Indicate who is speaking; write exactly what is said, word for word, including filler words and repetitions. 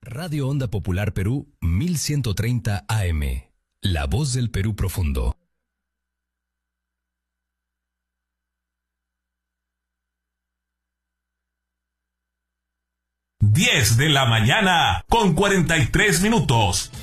Speaker 1: Radio Onda Popular Perú mil ciento treinta A M. La voz del Perú profundo.
Speaker 2: diez de la mañana con cuarenta y tres minutos.